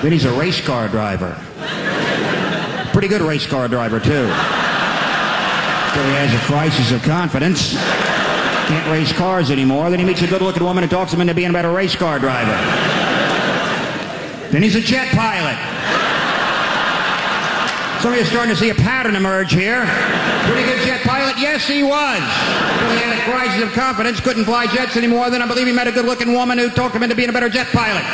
Then he's a race car driver. Pretty good race car driver, too. Till he has a crisis of confidence. Can't race cars anymore. Then he meets a good-looking woman and talks him into being a better race car driver. Then he's a jet pilot. Some of you are starting to see a pattern emerge here. Pretty good jet pilot? Yes, he was. Till he had a crisis of confidence, couldn't fly jets anymore. Then I believe he met a good-looking woman who talked him into being a better jet pilot.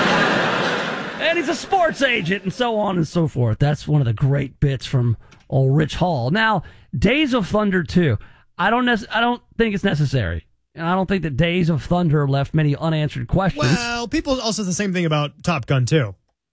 And he's a sports agent, and so on and so forth. That's one of the great bits from old Rich Hall. Now, Days of Thunder 2. I don't think it's necessary. And I don't think that Days of Thunder left many unanswered questions. Well, people also say the same thing about Top Gun 2.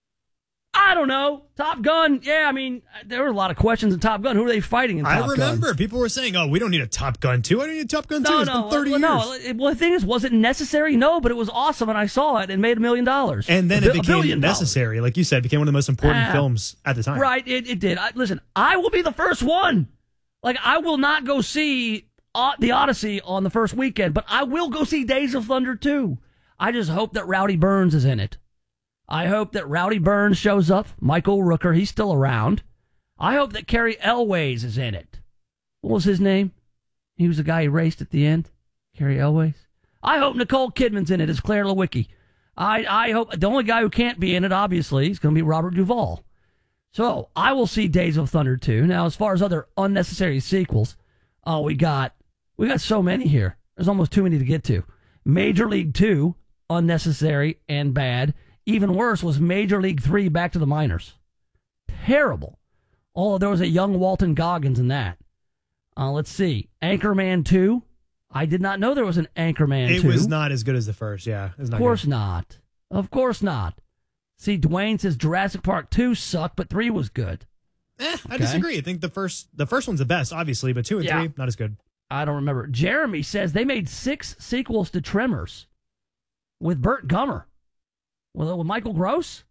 I don't know. Top Gun, yeah, I mean, there were a lot of questions in Top Gun. Who are they fighting in Top Gun? I remember. People were saying, we don't need a Top Gun 2. I don't need a Top Gun 2. It's been 30 years. No, the thing is, was it necessary? No, but it was awesome, and I saw it and made $1 million. And then it became necessary. Like you said, it became one of the most important films at the time. Right, it did. Listen, I will be the first one. Like, I will not go see The Odyssey on the first weekend, but I will go see Days of Thunder 2. I just hope that Rowdy Burns is in it. I hope that Rowdy Burns shows up. Michael Rooker, he's still around. I hope that Cary Elwes is in it. What was his name? He was the guy who raced at the end. Cary Elwes. I hope Nicole Kidman's in it as Claire Lewicki. I hope the only guy who can't be in it, obviously, is going to be Robert Duvall. So I will see Days of Thunder 2. Now, as far as other unnecessary sequels, we got so many here. There's almost too many to get to. Major League 2, unnecessary and bad. Even worse was Major League 3, Back to the Minors. Terrible. Although there was a young Walton Goggins in that. Let's see. Anchorman 2. I did not know there was an Anchorman 2. It was not as good as the first, yeah. Of course not. Of course not. See, Dwayne says Jurassic Park 2 sucked, but 3 was good. I disagree. I think the first one's the best, obviously, but 2 and 3, not as good. I don't remember. Jeremy says they made 6 sequels to Tremors with Burt Gummer. With Michael Gross?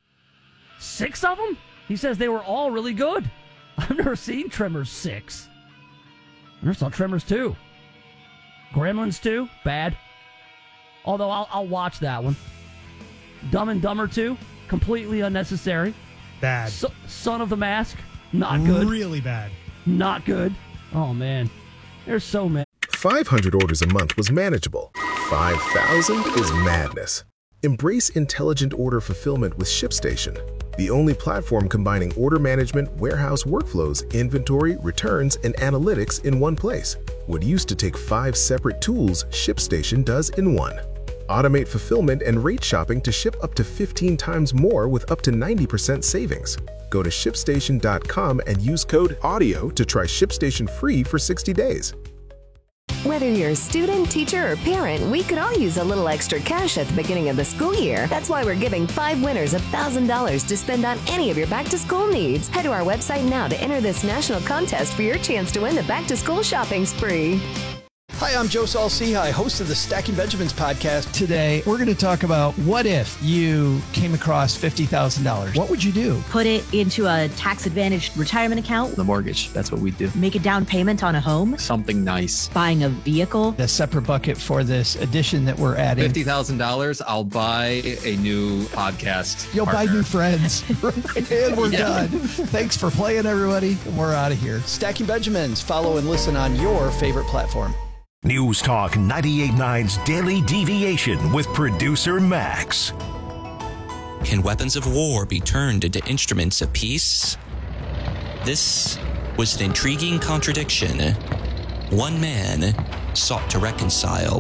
6 of them? He says they were all really good. I've never seen Tremors 6. I never saw Tremors 2. Gremlins 2? Bad. Although I'll watch that one. Dumb and Dumber 2? Completely unnecessary. Bad. Son of the Mask? Not good. Really bad. Not good. Oh, man. There's so many. 500 orders a month was manageable. 5,000 is madness. Embrace intelligent order fulfillment with ShipStation, the only platform combining order management, warehouse workflows, inventory, returns, and analytics in one place. What used to take 5 separate tools, ShipStation does in one. Automate fulfillment and rate shopping to ship up to 15 times more with up to 90% savings. Go to ShipStation.com and use code AUDIO to try ShipStation free for 60 days. Whether you're a student, teacher, or parent, we could all use a little extra cash at the beginning of the school year. That's why we're giving 5 winners $1,000 to spend on any of your back-to-school needs. Head to our website now to enter this national contest for your chance to win the back-to-school shopping spree. Hi, I'm Joe Saul-Sehy, host of the Stacking Benjamins podcast. Today, we're going to talk about what if you came across $50,000? What would you do? Put it into a tax-advantaged retirement account. The mortgage, that's what we do. Make a down payment on a home. Something nice. Buying a vehicle. A separate bucket for this addition that we're adding. $50,000, I'll buy a new podcast. You'll partner. buy new friends. And we're done. Thanks for playing, everybody. And we're out of here. Stacking Benjamins. Follow and listen on your favorite platform. News Talk 98.9's Daily Deviation with producer Max. Can weapons of war be turned into instruments of peace? This was an intriguing contradiction. One man sought to reconcile.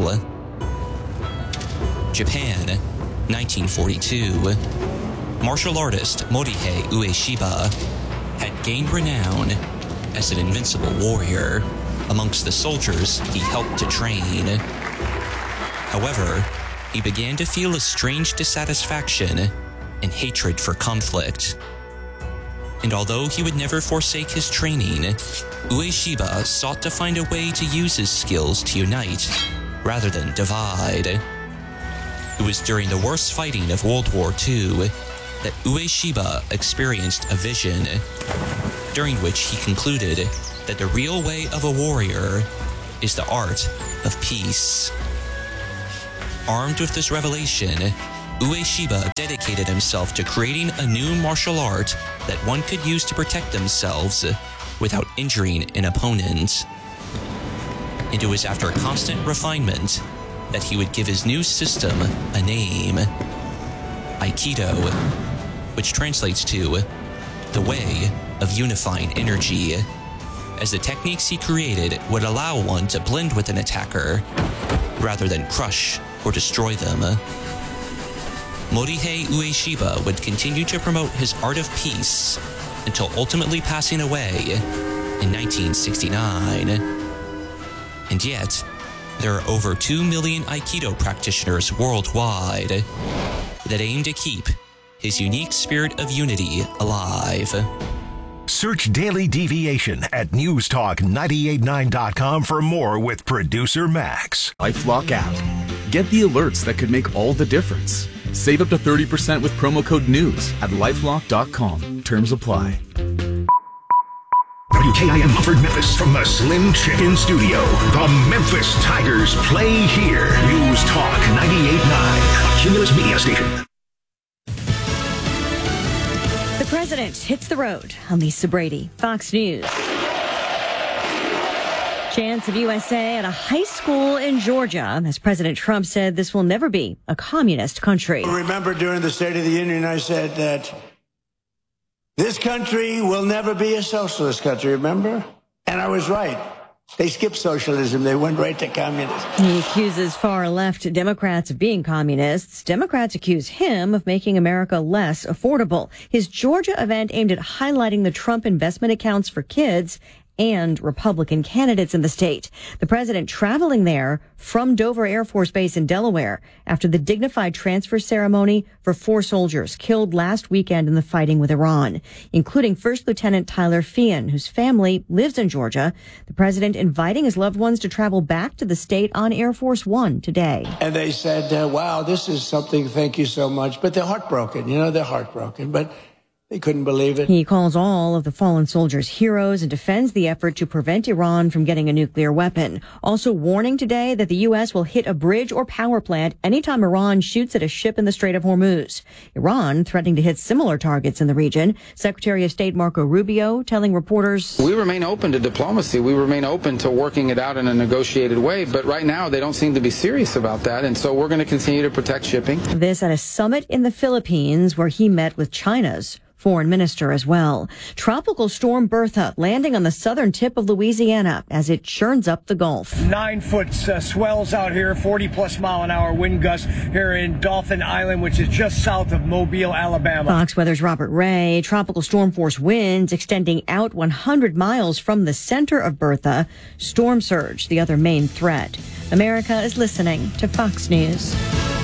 Japan, 1942. Martial artist Morihei Ueshiba had gained renown as an invincible warrior amongst the soldiers he helped to train. However, he began to feel a strange dissatisfaction and hatred for conflict. And although he would never forsake his training, Ueshiba sought to find a way to use his skills to unite rather than divide. It was during the worst fighting of World War II that Ueshiba experienced a vision, during which he concluded that the real way of a warrior is the art of peace. Armed with this revelation, Ueshiba dedicated himself to creating a new martial art that one could use to protect themselves without injuring an opponent. And it was after constant refinement that he would give his new system a name, Aikido, which translates to the way of unifying energy, as the techniques he created would allow one to blend with an attacker rather than crush or destroy them. Morihei Ueshiba would continue to promote his art of peace until ultimately passing away in 1969. And yet, there are over 2 million Aikido practitioners worldwide that aim to keep his unique spirit of unity alive. Search Daily Deviation at newstalk989.com for more with producer Max. LifeLock app. Get the alerts that could make all the difference. Save up to 30% with promo code NEWS at lifelock.com. Terms apply. WKIM Hartford, Memphis. From the Slim Chicken Studio, the Memphis Tigers play here. News Talk 98.9, Cumulus Media Station. The president hits the road. I'm Lisa Brady, Fox News. Chants of USA at a high school in Georgia, as President Trump said this will never be a communist country. Remember during the State of the Union, I said that this country will never be a socialist country, remember? And I was right. They skipped socialism. They went right to communism. He accuses far-left Democrats of being communists. Democrats accuse him of making America less affordable. His Georgia event aimed at highlighting the Trump investment accounts for kids and Republican candidates in the state. The president traveling there from Dover Air Force Base in Delaware after the dignified transfer ceremony for 4 soldiers killed last weekend in the fighting with Iran, including First Lieutenant Tyler Feehan, whose family lives in Georgia. The president inviting his loved ones to travel back to the state on Air Force One today. And they said, wow, this is something, thank you so much. But they're heartbroken. You know, they're heartbroken. But they couldn't believe it. He calls all of the fallen soldiers heroes and defends the effort to prevent Iran from getting a nuclear weapon. Also warning today that the U.S. will hit a bridge or power plant anytime Iran shoots at a ship in the Strait of Hormuz. Iran threatening to hit similar targets in the region. Secretary of State Marco Rubio telling reporters, "We remain open to diplomacy. We remain open to working it out in a negotiated way. But right now, they don't seem to be serious about that. And so we're going to continue to protect shipping." This at a summit in the Philippines where he met with China's foreign minister as well. Tropical storm Bertha landing on the southern tip of Louisiana as it churns up the Gulf. 9-foot swells out here, 40-plus mile-an-hour wind gusts here in Dauphin Island, which is just south of Mobile, Alabama. Fox Weather's Robert Ray. Tropical storm force winds extending out 100 miles from the center of Bertha. Storm surge, the other main threat. America is listening to Fox News.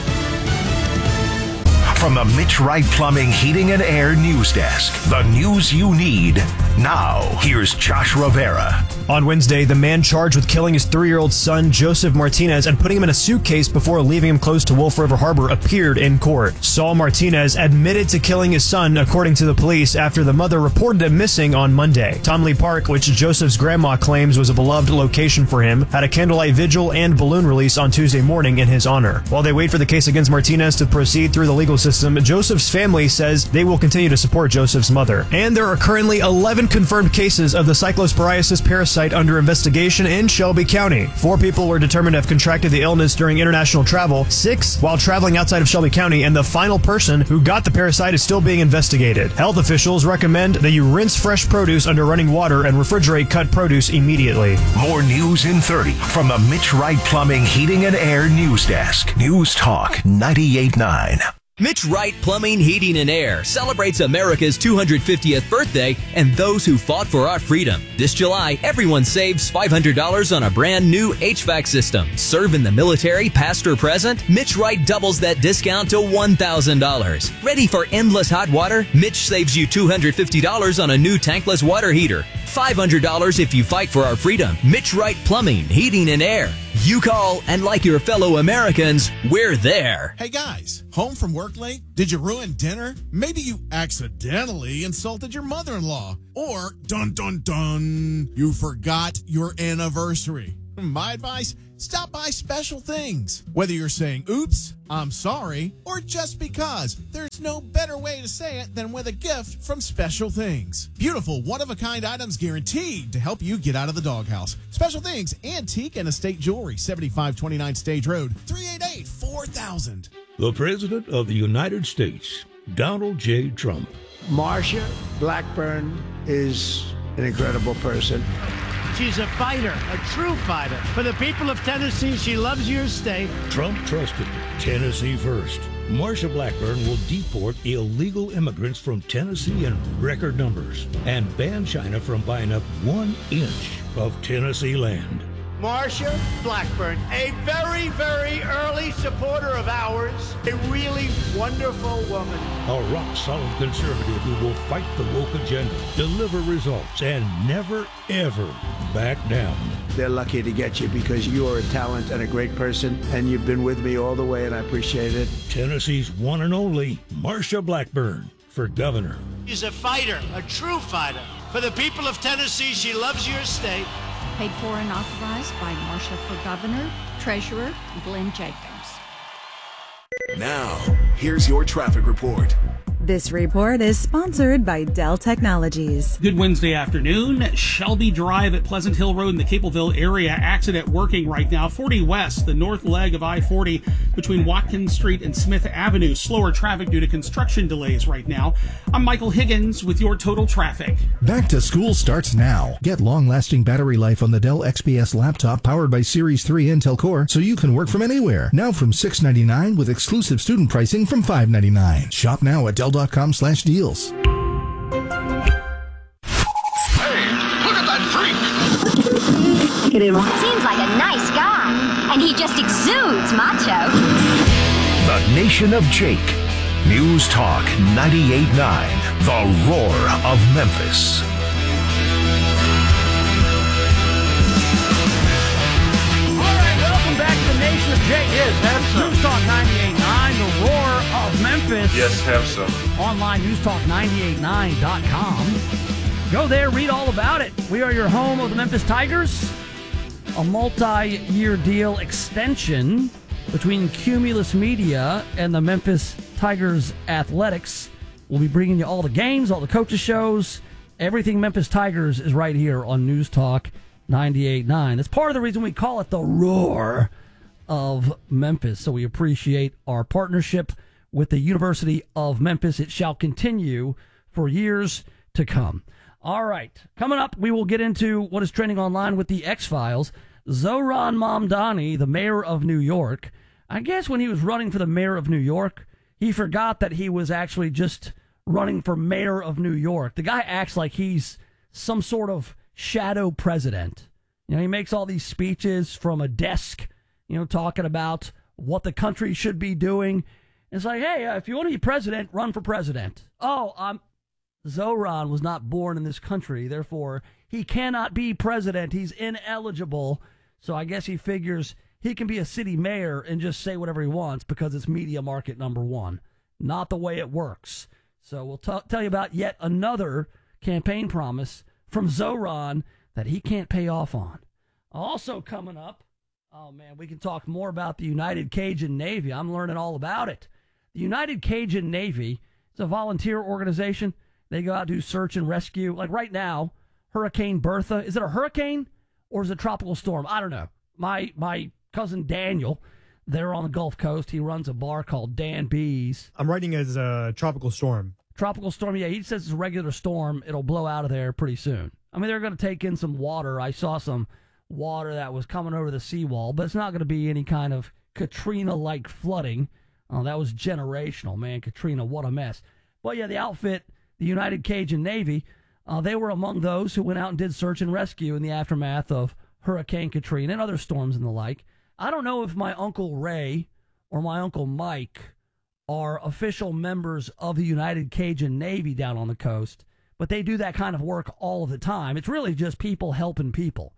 From the Mitch Wright Plumbing, Heating and Air News Desk, the news you need. Now, here's Josh Rivera. On Wednesday, the man charged with killing his 3-year-old son, Joseph Martinez, and putting him in a suitcase before leaving him close to Wolf River Harbor appeared in court. Saul Martinez admitted to killing his son, according to the police, after the mother reported him missing on Monday. Tomley Park, which Joseph's grandma claims was a beloved location for him, had a candlelight vigil and balloon release on Tuesday morning in his honor. While they wait for the case against Martinez to proceed through the legal system, Joseph's family says they will continue to support Joseph's mother. And there are currently 11 confirmed cases of the cyclosporiasis parasite under investigation in Shelby County. 4 people were determined to have contracted the illness during international travel, 6 while traveling outside of Shelby County, and the final person who got the parasite is still being investigated. Health officials recommend that you rinse fresh produce under running water and refrigerate cut produce immediately. More news in 30 from the Mitch Wright Plumbing, Heating and Air News Desk. News Talk 98.9. Mitch Wright Plumbing, Heating, and Air celebrates America's 250th birthday and those who fought for our freedom. This July, everyone saves $500 on a brand new HVAC system. Serve in the military, past or present? Mitch Wright doubles that discount to $1,000. Ready for endless hot water? Mitch saves you $250 on a new tankless water heater. $500 if you fight for our freedom. Mitch Wright Plumbing, Heating, and Air. You call, and like your fellow Americans, we're there. Hey guys, home from work late? Did you ruin dinner? Maybe you accidentally insulted your mother-in-law. Or, dun dun dun, you forgot your anniversary. My advice, Stop by Special Things. Whether you're saying, oops, I'm sorry, or just because, there's no better way to say it than with a gift from Special Things. Beautiful, one-of-a-kind items guaranteed to help you get out of the doghouse. Special Things, antique and estate jewelry, 7529 Stage Road, 388-4000. The President of the United States, Donald J. Trump. Marsha Blackburn is an incredible person. She's a fighter, a true fighter. For the people of Tennessee, she loves your state. Trump trusted Tennessee first. Marsha Blackburn will deport illegal immigrants from Tennessee in record numbers and ban China from buying up 1 inch of Tennessee land. Marsha Blackburn, a very, very early supporter of ours, a really wonderful woman. A rock-solid conservative who will fight the woke agenda, deliver results, and never, ever back down. They're lucky to get you because you are a talent and a great person, and you've been with me all the way, and I appreciate it. Tennessee's one and only Marsha Blackburn for governor. She's a fighter, a true fighter. For the people of Tennessee, she loves your state. Paid for and authorized by Marsha for Governor, Treasurer Glenn Jacobs. Now, here's your traffic report. This report is sponsored by Dell Technologies. Good Wednesday afternoon. Shelby Drive at Pleasant Hill Road in the Capleville area. Accident working right now. 40 west, the north leg of I-40 between Watkins Street and Smith Avenue. Slower traffic due to construction delays right now. I'm Michael Higgins with your total traffic. Back to school starts now. Get long-lasting battery life on the Dell XPS laptop powered by Series 3 Intel Core so you can work from anywhere. Now from $699 with exclusive student pricing from $599. Shop now at Dell.com/deals. Hey, look at that freak! Look at him. Seems like a nice guy, and he just exudes macho. The Nation of Jake. News Talk 98.9. The Roar of Memphis. Welcome back to the Nation of Jake. Yes, have some. News Talk 98.9, the Roar of Memphis. Yes, have some. Online, newstalk989.com. Go there, read all about it. We are your home of the Memphis Tigers. A multi-year deal extension between Cumulus Media and the Memphis Tigers Athletics. We'll be bringing you all the games, all the coaches' shows. Everything Memphis Tigers is right here on News Talk 98.9. That's part of the reason we call it the Roar of Memphis. So we appreciate our partnership with the University of Memphis. It shall continue for years to come. All right. Coming up, we will get into what is trending online with the X-Files. Zohran Mamdani, the mayor of New York, I guess when he was running for the mayor of New York, he forgot that he was actually just running for mayor of New York. The guy acts like he's some sort of shadow president. You know, he makes all these speeches from a desk, you know, talking about what the country should be doing. It's like, hey, if you want to be president, run for president. Oh, Zohran was not born in this country, therefore he cannot be president. He's ineligible. So I guess he figures he can be a city mayor and just say whatever he wants because it's media market number one. Not the way it works. So we'll tell you about yet another campaign promise from Zohran that he can't pay off on. Also coming up, oh man, we can talk more about the United Cajun Navy. I'm learning all about it. The United Cajun Navy is a volunteer organization. They go out and do search and rescue. Like right now, Hurricane Bertha. Is it a hurricane or is it a tropical storm? I don't know. My cousin Daniel, they're on the Gulf Coast. He runs a bar called Dan B's. I'm writing as a tropical storm. Tropical storm, yeah. He says it's a regular storm. It'll blow out of there pretty soon. I mean, they're going to take in some water. I saw some water that was coming over the seawall, but it's not going to be any kind of Katrina-like flooding. Oh, that was generational, man. Katrina, what a mess. But yeah, the outfit, the United Cajun Navy, they were among those who went out and did search and rescue in the aftermath of Hurricane Katrina and other storms and the like. I don't know if my Uncle Ray or my Uncle Mike are official members of the United Cajun Navy down on the coast, but they do that kind of work all of the time. It's really just people helping people.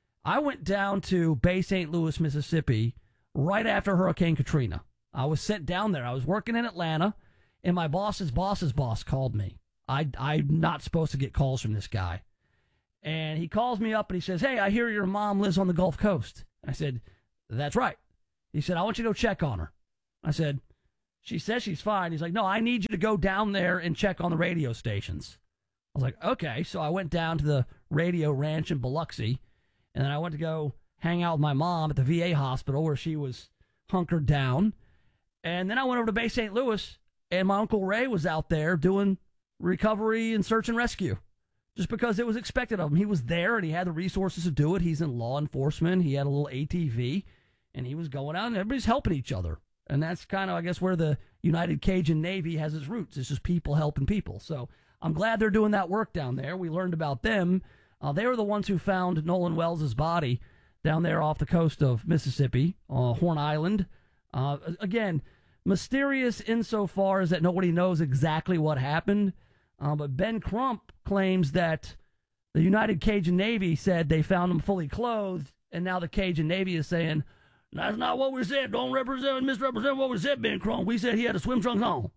I went down to Bay St. Louis, Mississippi, right after Hurricane Katrina. I was sent down there. I was working in Atlanta, and my boss's boss called me. I'm not supposed to get calls from this guy. And he calls me up and he says, hey, I hear your mom lives on the Gulf Coast. And I said, That's right. He said, I want you to go check on her. I said, she says she's fine. He's like, no, I need you to go down there and check on the radio stations. I was like, okay. So I went down to the radio ranch in Biloxi, and then I went to go hang out with my mom at the VA hospital where she was hunkered down. And then I went over to Bay St. Louis, and my Uncle Ray was out there doing recovery and search and rescue just because it was expected of him. He was there, and he had the resources to do it. He's in law enforcement. He had a little ATV, and he was going out, and everybody's helping each other. And that's kind of, I guess, where the United Cajun Navy has its roots. It's just people helping people. So I'm glad they're doing that work down there. We learned about them. They were the ones who found Nolan Wells' body down there off the coast of Mississippi, Horn Island. Again, mysterious insofar as that nobody knows exactly what happened. But Ben Crump claims that the United Cajun Navy said they found him fully clothed, and now the Cajun Navy is saying, that's not what we said. Don't misrepresent what we said, Ben Crump. We said he had a swim trunks on.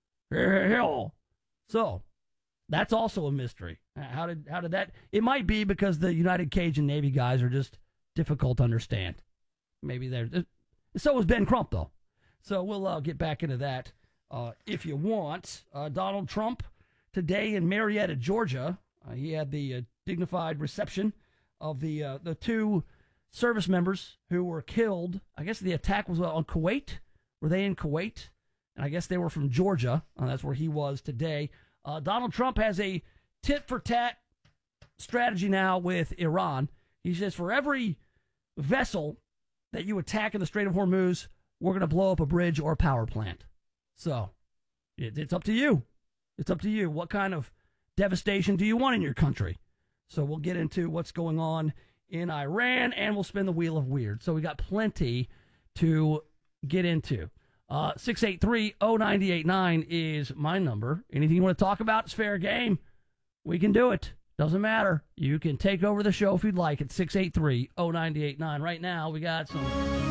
Hell. So, that's also a mystery. How did that? It might be because the United Cajun Navy guys are just difficult to understand. Maybe they're. So was Ben Crump, though. So we'll get back into that if you want. Donald Trump today in Marietta, Georgia. He had the dignified reception of the two service members who were killed. I guess the attack was on Kuwait. Were they in Kuwait? And I guess they were from Georgia. That's where he was today. Donald Trump has a tit-for-tat strategy now with Iran. He says, for every vessel that you attack in the Strait of Hormuz, we're going to blow up a bridge or a power plant. So, it's up to you. It's up to you. What kind of devastation do you want in your country? So we'll get into what's going on in Iran, and we'll spin the wheel of weird. So we got plenty to get into. 683-0989 is my number. Anything you want to talk about is fair game. We can do it. Doesn't matter. You can take over the show if you'd like at 683-0989. Right now, we got some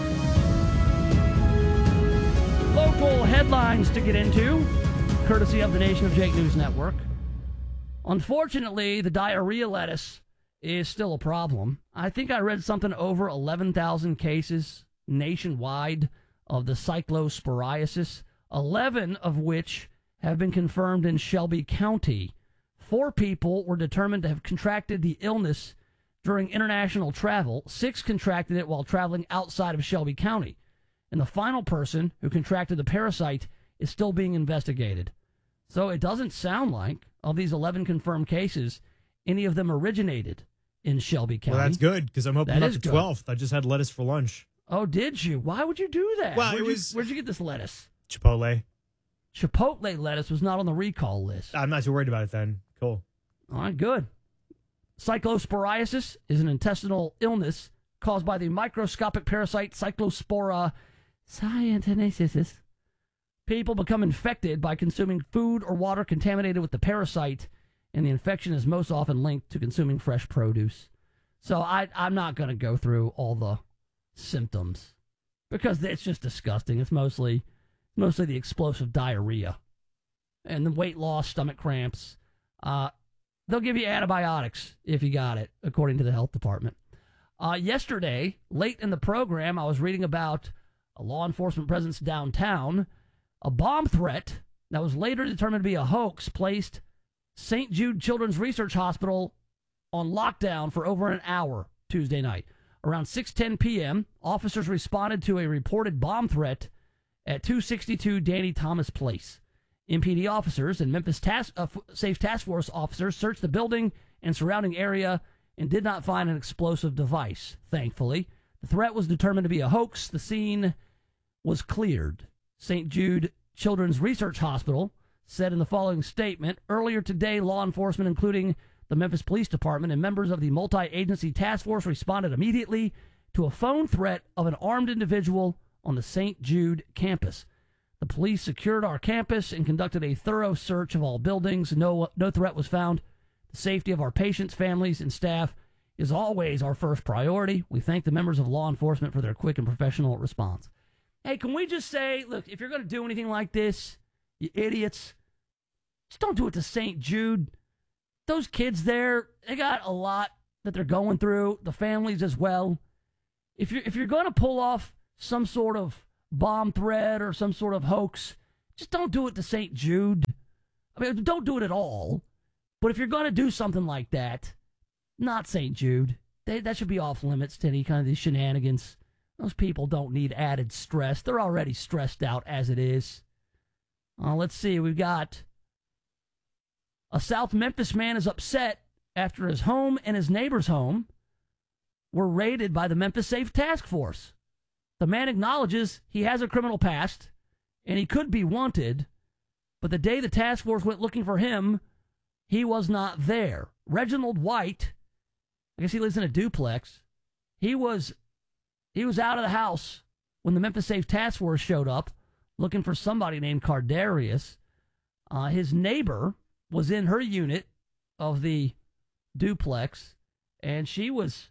local headlines to get into, courtesy of the Nation of Jake News Network. Unfortunately, the diarrhea lettuce is still a problem. I think I read something over 11,000 cases nationwide of the cyclosporiasis, 11 of which have been confirmed in Shelby County. 4 people were determined to have contracted the illness during international travel. 6 contracted it while traveling outside of Shelby County. And the final person who contracted the parasite is still being investigated. So it doesn't sound like, of these 11 confirmed cases, any of them originated in Shelby County. Well, that's good, because I'm opening up the 12th. I just had lettuce for lunch. Oh, did you? Why would you do that? Well, where'd you get this lettuce? Chipotle. Chipotle lettuce was not on the recall list. I'm not too worried about it then. Cool. All right, good. Cyclosporiasis is an intestinal illness caused by the microscopic parasite Cyclospora cyantensis. People become infected by consuming food or water contaminated with the parasite, and the infection is most often linked to consuming fresh produce. So I'm not going to go through all the symptoms because it's just disgusting. It's mostly the explosive diarrhea and the weight loss, stomach cramps. They'll give you antibiotics if you got it, according to the health department. Yesterday, late in the program, I was reading about a law enforcement presence downtown. A bomb threat that was later determined to be a hoax placed St. Jude Children's Research Hospital on lockdown for over an hour Tuesday night. Around 6:10 p.m., officers responded to a reported bomb threat at 262 Danny Thomas Place. MPD officers and Memphis Safe Task Force officers searched the building and surrounding area and did not find an explosive device, thankfully. The threat was determined to be a hoax. The scene was cleared. St. Jude Children's Research Hospital said in the following statement, earlier today, law enforcement, including the Memphis Police Department and members of the multi-agency task force, responded immediately to a phone threat of an armed individual on the St. Jude campus. The police secured our campus and conducted a thorough search of all buildings. No threat was found. The safety of our patients, families, and staff is always our first priority. We thank the members of law enforcement for their quick and professional response. Hey, can we just say, look, if you're going to do anything like this, you idiots, just don't do it to St. Jude. Those kids there, they got a lot that they're going through, the families as well. if you're going to pull off some sort of bomb threat or some sort of hoax, just don't do it to St. Jude. I mean, don't do it at all. But if you're going to do something like that, not St. Jude. That should be off limits to any kind of these shenanigans. Those people don't need added stress. They're already stressed out as it is. Let's see. We've got a South Memphis man is upset after his home and his neighbor's home were raided by the Memphis Safe Task Force. The man acknowledges he has a criminal past and he could be wanted, but the day the task force went looking for him, he was not there. Reginald White, I guess he lives in a duplex. He was out of the house when the Memphis Safe Task Force showed up looking for somebody named Cardarius. His neighbor was in her unit of the duplex, and she was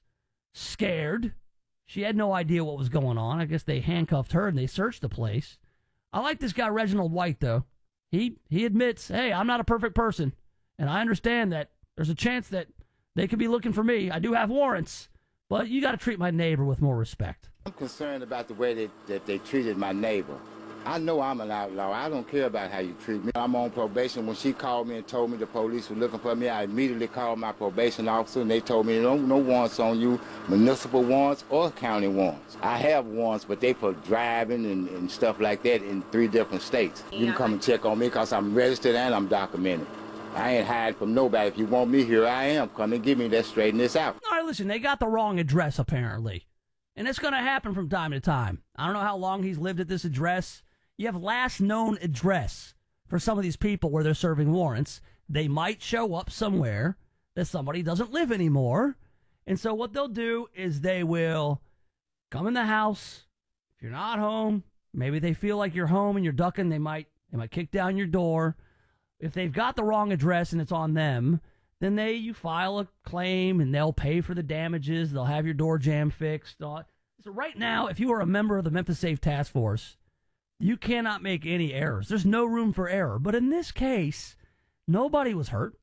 scared. She had no idea what was going on. I guess they handcuffed her and they searched the place. I like this guy, Reginald White, though. He admits, hey, I'm not a perfect person, and I understand that there's a chance that they could be looking for me. I do have warrants, but you got to treat my neighbor with more respect. I'm concerned about the way that they treated my neighbor. I know I'm an outlaw. I don't care about how you treat me. I'm on probation. When she called me and told me the police were looking for me, I immediately called my probation officer, and they told me no warrants on you, municipal warrants or county warrants. I have warrants, but they for driving and stuff like that in 3 different states. You can come and check on me because I'm registered and I'm documented. I ain't hiding from nobody. If you want me, here I am. Come and give me that, straighten this out. All right, listen, they got the wrong address, apparently. And it's going to happen from time to time. I don't know how long he's lived at this address. You have last known address for some of these people where they're serving warrants. They might show up somewhere that somebody doesn't live anymore. And so what they'll do is they will come in the house. If you're not home, maybe they feel like you're home and you're ducking, they might kick down your door. If they've got the wrong address and it's on them, then you file a claim and they'll pay for the damages. They'll have your door jamb fixed. So right now, if you are a member of the Memphis Safe Task Force, you cannot make any errors. There's no room for error. But in this case, nobody was hurt.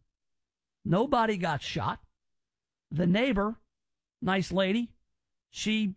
Nobody got shot. The neighbor, nice lady, she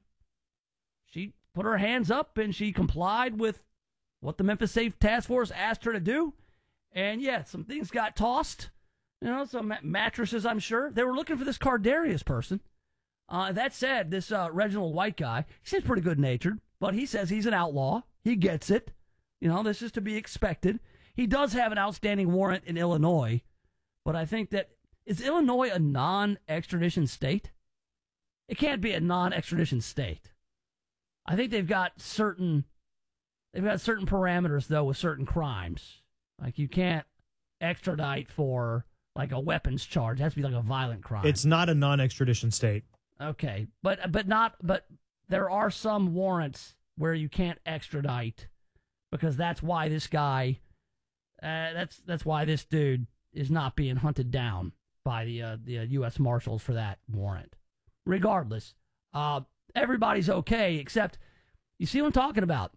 put her hands up and she complied with what the Memphis Safe Task Force asked her to do. And yeah, some things got tossed. Some mattresses, I'm sure. They were looking for this Cardarius person. That said, this Reginald White guy, he seems pretty good-natured, but he says he's an outlaw. He gets it. This is to be expected. He does have an outstanding warrant in Illinois, but I think that, is Illinois a non-extradition state? It can't be a non-extradition state. I think they've got certain parameters, though, with certain crimes. Like, you can't extradite for, like, a weapons charge. It has to be, like, a violent crime. It's not a non-extradition state. Okay. But there are some warrants where you can't extradite because that's why this guy, that's why this dude is not being hunted down by the U.S. Marshals for that warrant. Regardless, everybody's okay, except, you see what I'm talking about?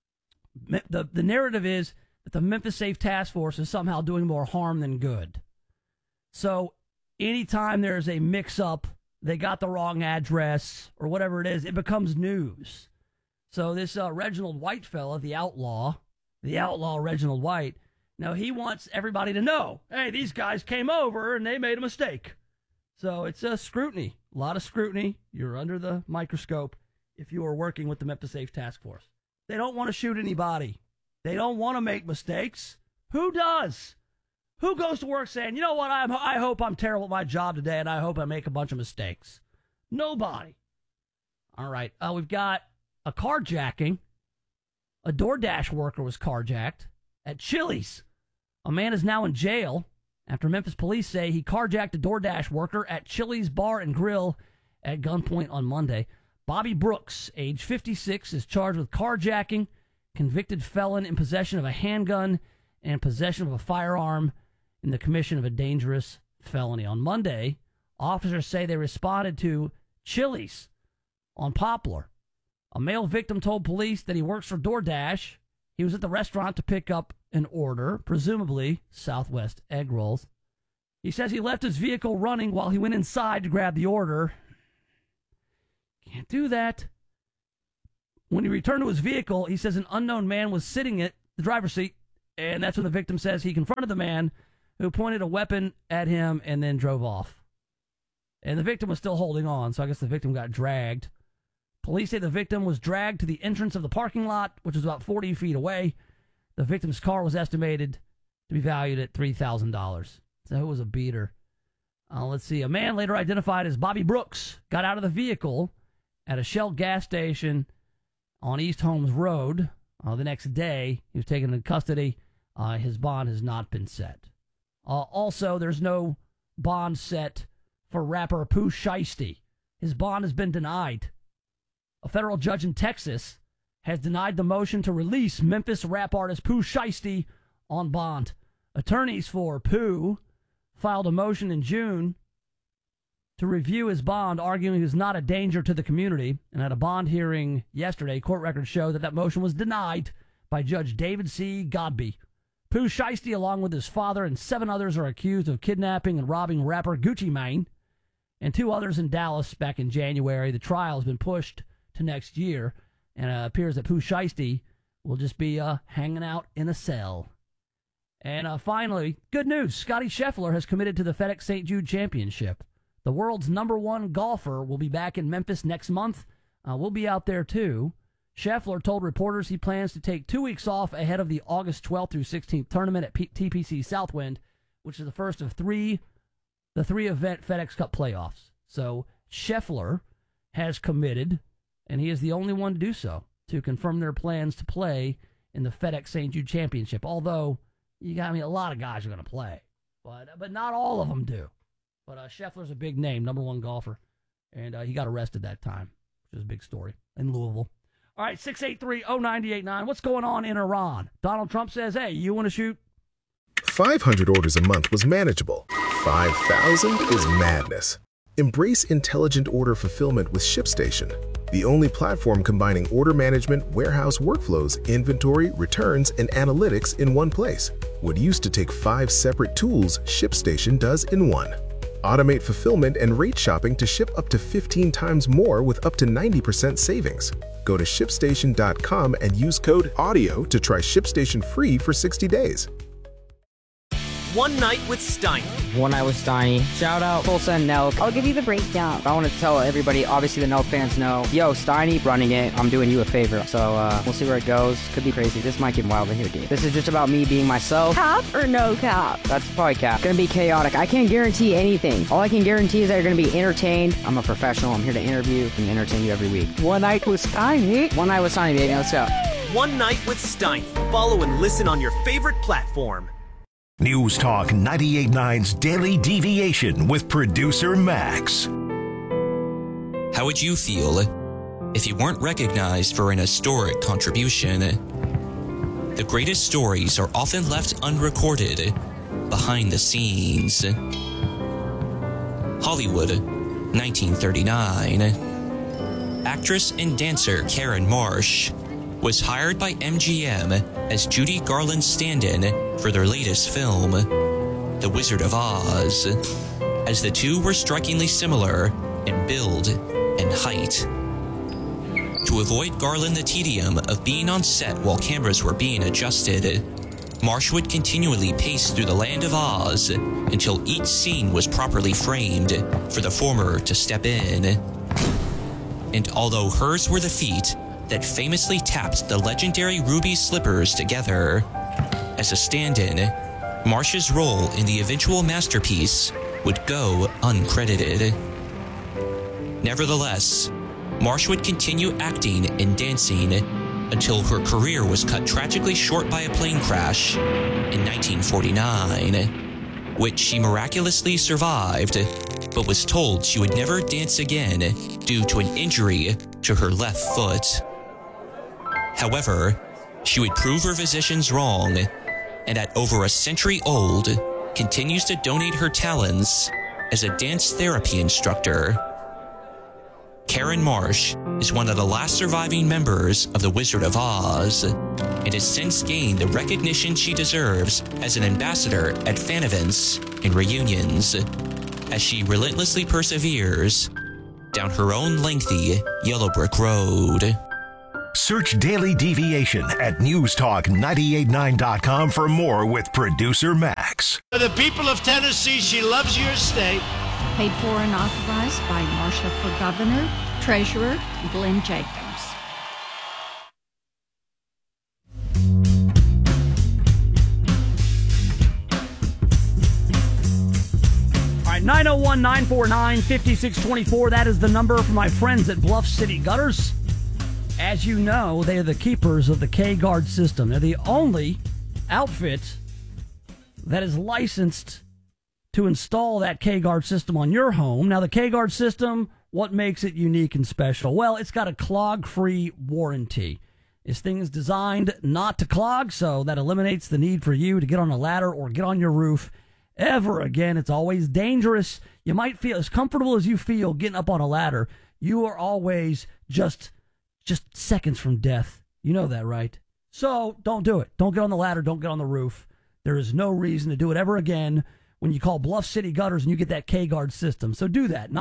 The narrative is that the Memphis Safe Task Force is somehow doing more harm than good. So anytime there's a mix-up, they got the wrong address or whatever it is, it becomes news. So this Reginald White fella, the outlaw Reginald White, he wants everybody to know, hey, these guys came over and they made a mistake. So it's a scrutiny, a lot of scrutiny. You're under the microscope if you are working with the Memphis Safe Task Force. They don't want to shoot anybody. They don't want to make mistakes. Who does? Who goes to work saying, you know what, I hope I'm terrible at my job today and I hope I make a bunch of mistakes? Nobody. All right, we've got a carjacking. A DoorDash worker was carjacked at Chili's. A man is now in jail after Memphis police say he carjacked a DoorDash worker at Chili's Bar and Grill at gunpoint on Monday. Bobby Brooks, age 56, is charged with carjacking, convicted felon in possession of a handgun, and possession of a firearm in the commission of a dangerous felony. On Monday, officers say they responded to Chili's on Poplar. A male victim told police that he works for DoorDash. He was at the restaurant to pick up an order, presumably Southwest egg rolls. He says he left his vehicle running while he went inside to grab the order. Can't do that. When he returned to his vehicle, he says an unknown man was sitting at the driver's seat, and that's when the victim says he confronted the man who pointed a weapon at him and then drove off. And the victim was still holding on, so I guess the victim got dragged. Police say the victim was dragged to the entrance of the parking lot, which was about 40 feet away. The victim's car was estimated to be valued at $3,000. So it was a beater. Let's see. A man later identified as Bobby Brooks got out of the vehicle at a Shell gas station on East Holmes Road. The next day, he was taken into custody. His bond has not been set. Also, there's no bond set for rapper Pooh Shiesty. His bond has been denied. A federal judge in Texas has denied the motion to release Memphis rap artist Pooh Shiesty on bond. Attorneys for Pooh filed a motion in June to review his bond, arguing he was not a danger to the community. And at a bond hearing yesterday, court records show that motion was denied by Judge David C. Godbee. Pooh Shiesty, along with his father and 7 others, are accused of kidnapping and robbing rapper Gucci Mane and 2 others in Dallas back in January. The trial has been pushed to next year, and it appears that Pooh Shiesty will just be hanging out in a cell. And finally, good news. Scottie Scheffler has committed to the FedEx St. Jude Championship. The world's #1 golfer will be back in Memphis next month. We'll be out there, too. Scheffler told reporters he plans to take 2 weeks off ahead of the August 12th through 16th tournament at TPC Southwind, which is the first of the 3-event FedEx Cup playoffs. So Scheffler has committed, and he is the only one to do so, to confirm their plans to play in the FedEx St. Jude Championship. Although, a lot of guys are going to play, but not all of them do. But Scheffler's a big name, #1 golfer, and he got arrested that time, which is a big story in Louisville. All right, 683-0989. What's going on in Iran? Donald Trump says, hey, you want to shoot? 500 orders a month was manageable. 5,000 is madness. Embrace intelligent order fulfillment with ShipStation, the only platform combining order management, warehouse workflows, inventory, returns, and analytics in one place. What used to take 5 separate tools, ShipStation does in one. Automate fulfillment and rate shopping to ship up to 15 times more with up to 90% savings. Go to ShipStation.com and use code AUDIO to try ShipStation free for 60 days. One Night with Steiny. One Night with Steiny. Shout out Tulsa and Nelk. I'll give you the breakdown. I want to tell everybody, obviously the Nelk fans know, yo, Steiny running it, I'm doing you a favor. So we'll see where it goes. Could be crazy. This might get wild in here, dude. This is just about me being myself. Cap or no cap? That's probably cap. Gonna be chaotic. I can't guarantee anything. All I can guarantee is that you're gonna be entertained. I'm a professional. I'm here to interview and entertain you every week. One Night with Steiny. One Night with Steiny, baby. Let's go. One Night with Steiny. Follow and listen on your favorite platform. News Talk 98.9's Daily Deviation with producer Max. How would you feel if you weren't recognized for an historic contribution? The greatest stories are often left unrecorded behind the scenes. Hollywood, 1939. Actress and dancer Karen Marsh was hired by MGM as Judy Garland's stand-in for their latest film, The Wizard of Oz, as the two were strikingly similar in build and height. To avoid Garland the tedium of being on set while cameras were being adjusted, Marsh would continually pace through the land of Oz until each scene was properly framed for the former to step in. And although hers were the feet that famously tapped the legendary ruby slippers together, as a stand-in, Marsh's role in the eventual masterpiece would go uncredited. Nevertheless, Marsh would continue acting and dancing until her career was cut tragically short by a plane crash in 1949, which she miraculously survived, but was told she would never dance again due to an injury to her left foot. However, she would prove her physicians wrong, and at over a century old, continues to donate her talents as a dance therapy instructor. Karen Marsh is one of the last surviving members of the Wizard of Oz, and has since gained the recognition she deserves as an ambassador at fan events and reunions, as she relentlessly perseveres down her own lengthy yellow brick road. Search Daily Deviation at newstalk989.com for more with producer Max. For the people of Tennessee, she loves your state. Paid for and authorized by Marsha for Governor, Treasurer Glenn Jacobs. All right, 901-949-5624. That is the number for my friends at Bluff City Gutters. As you know, they are the keepers of the K-Guard system. They're the only outfit that is licensed to install that K-Guard system on your home. Now, the K-Guard system, what makes it unique and special? Well, it's got a clog-free warranty. This thing is designed not to clog, so that eliminates the need for you to get on a ladder or get on your roof ever again. It's always dangerous. You might feel as comfortable as you feel getting up on a ladder. You are always just seconds from death. You know that, right? So don't do it. Don't get on the ladder. Don't get on the roof. There is no reason to do it ever again when you call Bluff City Gutters and you get that K-Guard system. So do that.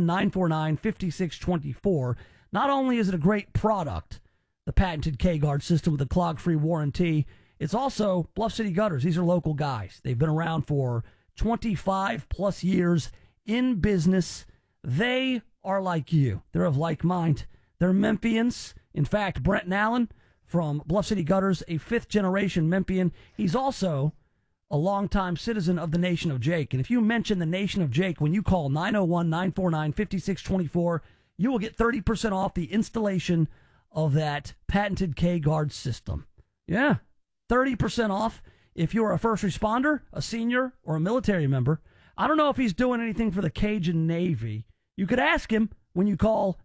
901-949-5624. Not only is it a great product, the patented K-Guard system with a clog-free warranty, it's also Bluff City Gutters. These are local guys. They've been around for 25 plus years in business. They are like you. They're of like mind. They're Memphians. In fact, Brent Allen from Bluff City Gutters, a fifth-generation Memphian. He's also a longtime citizen of the Nation of Jake. And if you mention the Nation of Jake when you call 901-949-5624, you will get 30% off the installation of that patented K-Guard system. Yeah, 30% off if you're a first responder, a senior, or a military member. I don't know if he's doing anything for the Cajun Navy. You could ask him when you call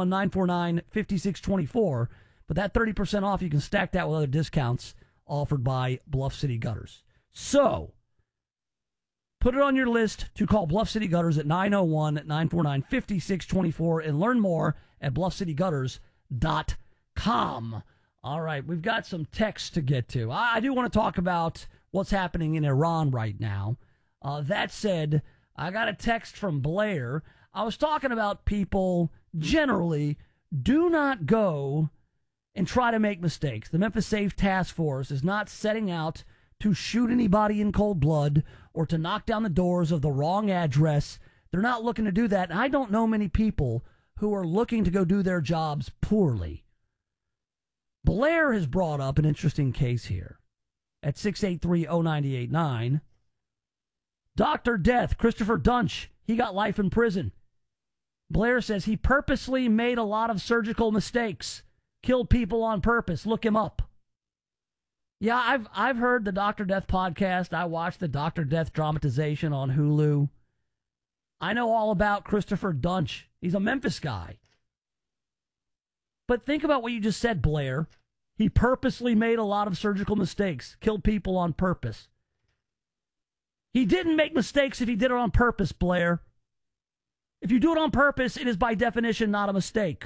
901-949-5624. But that 30% off, you can stack that with other discounts offered by Bluff City Gutters. So, put it on your list to call Bluff City Gutters at 901-949-5624 and learn more at bluffcitygutters.com. All right, we've got some texts to get to. I do want to talk about what's happening in Iran right now. That said, I got a text from Blair. I was talking about people generally do not go and try to make mistakes. The Memphis Safe Task Force is not setting out to shoot anybody in cold blood or to knock down the doors of the wrong address. They're not looking to do that. And I don't know many people who are looking to go do their jobs poorly. Blair has brought up an interesting case here at 683-0989. Dr. Death, Christopher Dunch, he got life in prison. Blair says he purposely made a lot of surgical mistakes, killed people on purpose. Look him up. Yeah, I've heard the Dr. Death podcast. I watched the Dr. Death dramatization on Hulu. I know all about Christopher Dunch. He's a Memphis guy. But think about what you just said, Blair. He purposely made a lot of surgical mistakes, killed people on purpose. He didn't make mistakes if he did it on purpose, Blair. If you do it on purpose, it is by definition not a mistake.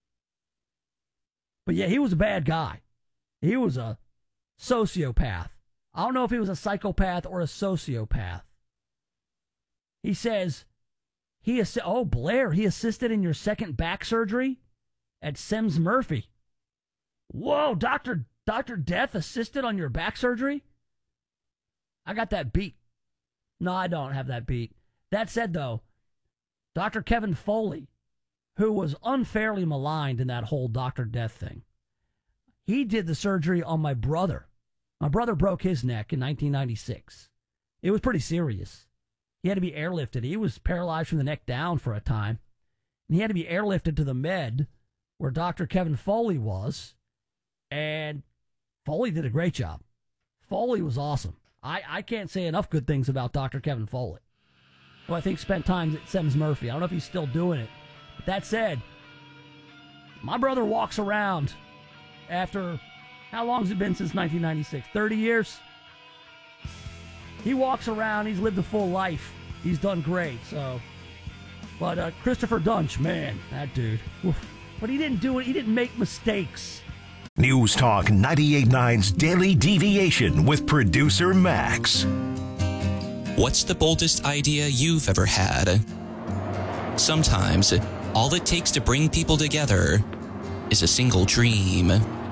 But yeah, he was a bad guy. He was a sociopath. I don't know if he was a psychopath or a sociopath. He says, Blair, he assisted in your second back surgery at Semmes Murphy. Whoa, Dr. Death assisted on your back surgery? I got that beat. No, I don't have that beat. That said, though, Dr. Kevin Foley, who was unfairly maligned in that whole Dr. Death thing, he did the surgery on my brother. My brother broke his neck in 1996. It was pretty serious. He had to be airlifted. He was paralyzed from the neck down for a time. And he had to be airlifted to the med where Dr. Kevin Foley was. And Foley did a great job. Foley was awesome. I can't say enough good things about Dr. Kevin Foley, who I think spent time at Semmes Murphy. I don't know if he's still doing it. But that said, my brother walks around after, how long has it been since 1996? 30 years? He walks around. He's lived a full life. He's done great. So, but Christopher Dunch, man, that dude. Oof. But he didn't do it. He didn't make mistakes. News Talk 98.9's Daily Deviation with producer Max. What's the boldest idea you've ever had? Sometimes, all it takes to bring people together is a single dream.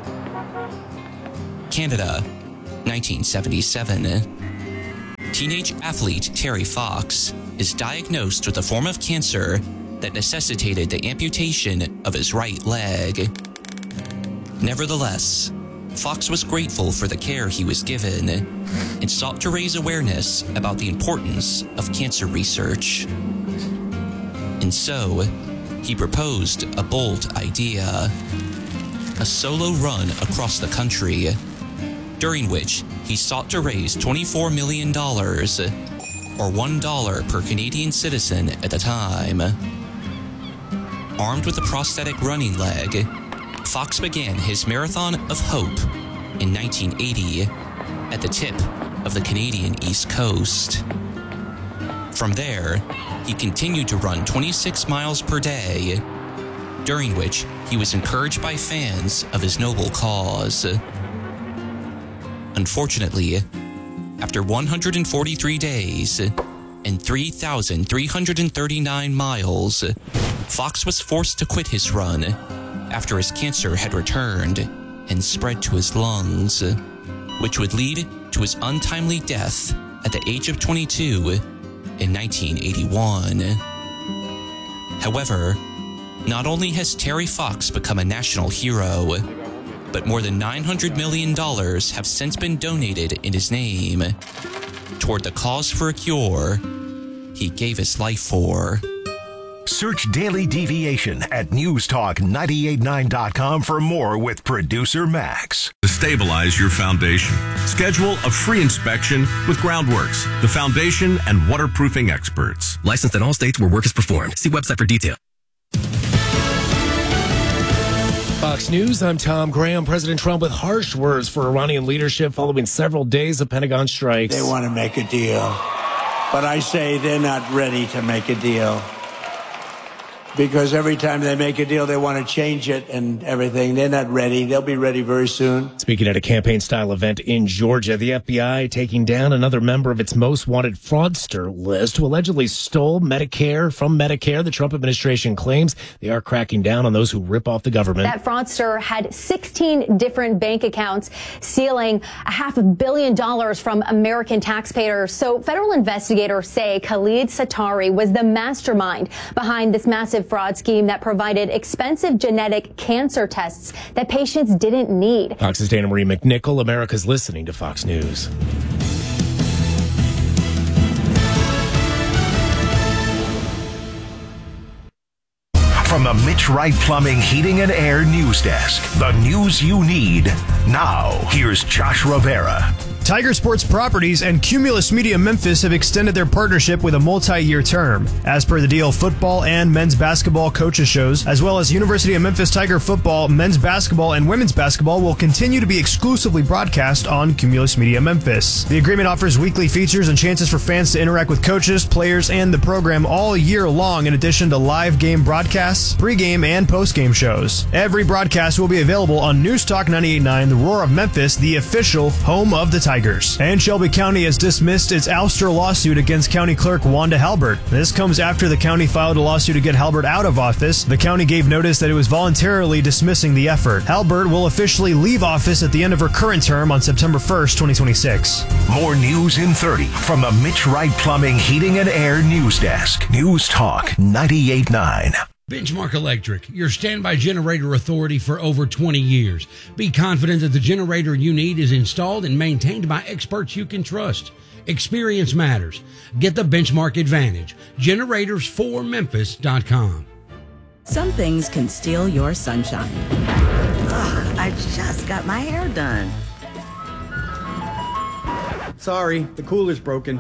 Canada, 1977. Teenage athlete Terry Fox is diagnosed with a form of cancer that necessitated the amputation of his right leg. Nevertheless, Fox was grateful for the care he was given and sought to raise awareness about the importance of cancer research. And so, he proposed a bold idea: a solo run across the country, during which he sought to raise $24 million, or $1 per Canadian citizen at the time. Armed with a prosthetic running leg, Fox began his Marathon of Hope in 1980 at the tip of the Canadian East Coast. From there, he continued to run 26 miles per day, during which he was encouraged by fans of his noble cause. Unfortunately, after 143 days and 3,339 miles, Fox was forced to quit his run after his cancer had returned and spread to his lungs, which would lead to his untimely death at the age of 22 in 1981. However, not only has Terry Fox become a national hero, but more than $900 million have since been donated in his name toward the cause for a cure he gave his life for. Search Daily Deviation at newstalk989.com for more with producer Max. To stabilize your foundation, schedule a free inspection with Groundworks, the foundation and waterproofing experts. Licensed in all states where work is performed. See website for details. Fox News, I'm Tom Graham. President Trump with harsh words for Iranian leadership following several days of Pentagon strikes. They want to make a deal, but I say they're not ready to make a deal. Because every time they make a deal, they want to change it and everything. They're not ready. They'll be ready very soon. Speaking at a campaign-style event in Georgia, the FBI taking down another member of its most wanted fraudster list who allegedly stole Medicare from Medicare. The Trump administration claims they are cracking down on those who rip off the government. That fraudster had 16 different bank accounts, stealing $500 million from American taxpayers. So federal investigators say Khalid Satari was the mastermind behind this massive fraud scheme that provided expensive genetic cancer tests that patients didn't need. Fox's Dana Marie McNichol. America's listening to Fox News. From the Mitch Wright Plumbing, Heating, and Air News Desk, the news you need now. Here's Josh Rivera. Tiger Sports Properties and Cumulus Media Memphis have extended their partnership with a multi-year term. As per the deal, football and men's basketball coaches shows, as well as University of Memphis Tiger football, men's basketball, and women's basketball will continue to be exclusively broadcast on Cumulus Media Memphis. The agreement offers weekly features and chances for fans to interact with coaches, players, and the program all year long, in addition to live game broadcasts, pregame, and postgame shows. Every broadcast will be available on News Talk 98.9, the Roar of Memphis, the official home of the Tigers. And Shelby County has dismissed its ouster lawsuit against County Clerk Wanda Halbert. This comes after the county filed a lawsuit to get Halbert out of office. The county gave notice that it was voluntarily dismissing the effort. Halbert will officially leave office at the end of her current term on September 1st, 2026. More news in 30 from the Mitch Wright Plumbing, Heating, and Air News Desk. News Talk 98.9. Benchmark Electric, your standby generator authority for over 20 years. Be confident that the generator you need is installed and maintained by experts you can trust. Experience matters. Get the Benchmark advantage. Generatorsformemphis.com. Some things can steal your sunshine. Ugh, I just got my hair done. Sorry, the cooler's broken.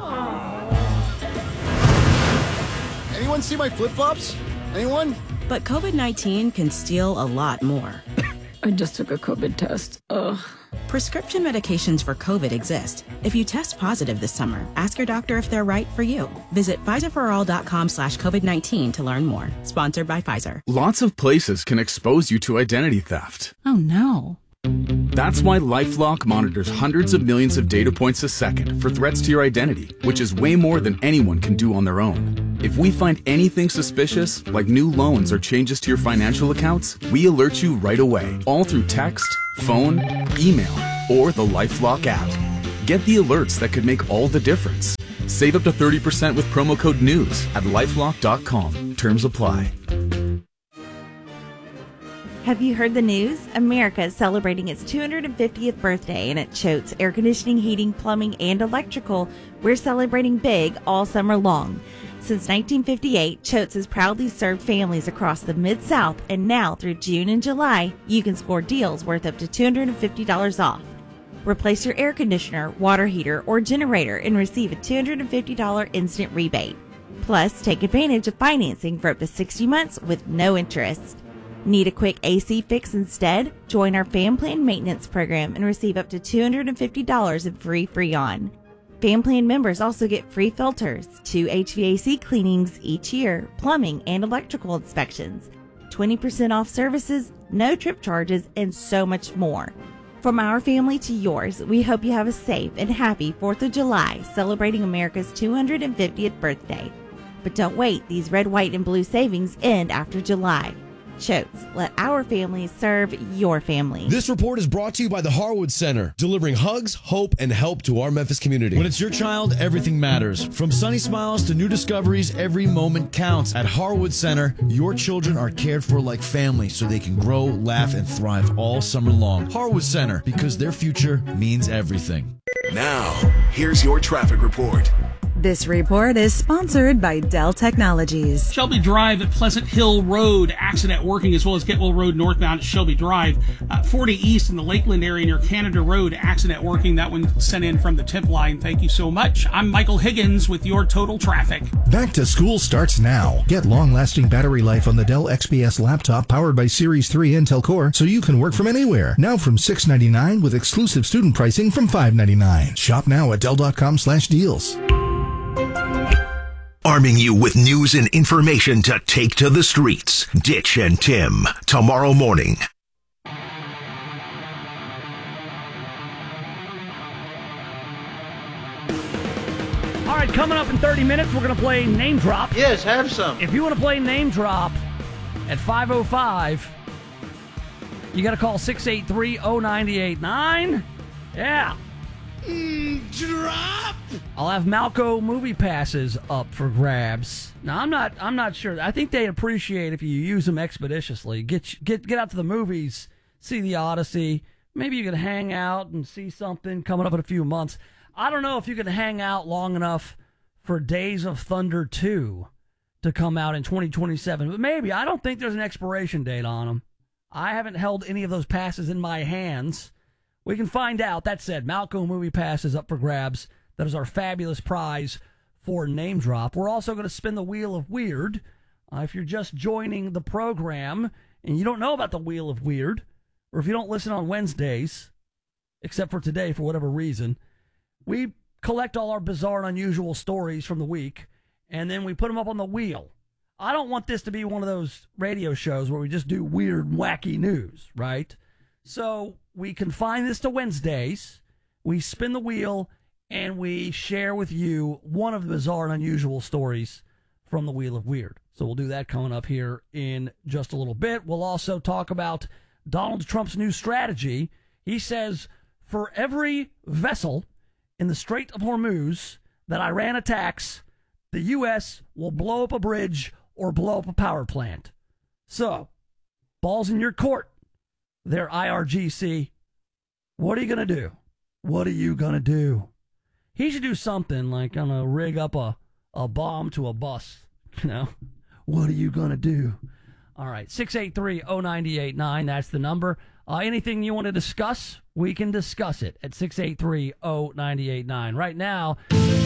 Anyone see my flip-flops? Anyone? But COVID-19 can steal a lot more. I just took a COVID test. Ugh. Prescription medications for COVID exist. If you test positive this summer, ask your doctor if they're right for you. Visit PfizerForAll.com/COVID-19 to learn more. Sponsored by Pfizer. Lots of places can expose you to identity theft. Oh no. That's why LifeLock monitors hundreds of millions of data points a second for threats to your identity, which is way more than anyone can do on their own. If we find anything suspicious, like new loans or changes to your financial accounts, we alert you right away, all through text, phone, email, or the LifeLock app. Get the alerts that could make all the difference. Save up to 30% with promo code NEWS at lifelock.com. Terms apply. Have you heard the news? America is celebrating its 250th birthday, and at Choate's Air Conditioning, Heating, Plumbing, and Electrical, we're celebrating big all summer long. Since 1958, Choate's has proudly served families across the Mid-South, and now through June and July, you can score deals worth up to $250 off. Replace your air conditioner, water heater, or generator and receive a $250 instant rebate. Plus, take advantage of financing for up to 60 months with no interest. Need a quick AC fix instead? Join our Fan Plan Maintenance Program and receive up to $250 in free Freon. Fan Plan members also get free filters, 2 HVAC cleanings each year, plumbing and electrical inspections, 20% off services, no trip charges, and so much more. From our family to yours, we hope you have a safe and happy 4th of July celebrating America's 250th birthday. But don't wait, these red, white, and blue savings end after July. Choate's, let our family serve your family. This report is brought to you by the Harwood Center, delivering hugs, hope, and help to our Memphis community. When it's your child, everything matters. From sunny smiles to new discoveries, every moment counts. At Harwood Center, your children are cared for like family so they can grow, laugh, and thrive all summer long. Harwood Center, because their future means everything. Now, here's your traffic report. This report is sponsored by Dell Technologies. Shelby Drive at Pleasant Hill Road, accident working, as well as Getwell Road northbound at Shelby Drive. 40 East in the Lakeland area near Canada Road, accident working. That one sent in from the tip line. Thank you so much. I'm Michael Higgins with your Total Traffic. Back to school starts now. Get long-lasting battery life on the Dell XPS laptop powered by Series 3 Intel Core so you can work from anywhere. Now from $699 with exclusive student pricing from $599. Shop now at Dell.com/deals. Arming you with news and information to take to the streets. Ditch and Tim, tomorrow morning. All right, coming up in 30 minutes, we're going to play Name Drop. Yes, have some. If you want to play Name Drop at 505, you got to call 683-0989. Yeah. Drop. I'll have Malco movie passes up for grabs. Now I'm not sure. I think they appreciate if you use them expeditiously. Get out to the movies, see the Odyssey. Maybe you can hang out and see something coming up in a few months. I don't know if you can hang out long enough for Days of Thunder 2 to come out in 2027, but maybe. I don't think there's an expiration date on them. I haven't held any of those passes in my hands. We can find out. That said, Malco movie pass is up for grabs. That is our fabulous prize for Name Drop. We're also going to spin the Wheel of Weird. If you're just joining the program and you don't know about the Wheel of Weird, or if you don't listen on Wednesdays, except for today for whatever reason, we collect all our bizarre and unusual stories from the week, and then we put them up on the wheel. I don't want this to be one of those radio shows where we just do weird, wacky news, right? So we confine this to Wednesdays. We spin the wheel, and we share with you one of the bizarre and unusual stories from the Wheel of Weird. So we'll do that coming up here in just a little bit. We'll also talk about Donald Trump's new strategy. He says for every vessel in the Strait of Hormuz that Iran attacks, the U.S. will blow up a bridge or blow up a power plant. So, ball's in your court there, IRGC. What are you going to do? What are you going to do? He should do something like, I'm going to rig up a bomb to a bus. You know? What are you going to do? All right, 683-0989, that's the number. Anything you want to discuss, we can discuss it at 683-0989. Right now,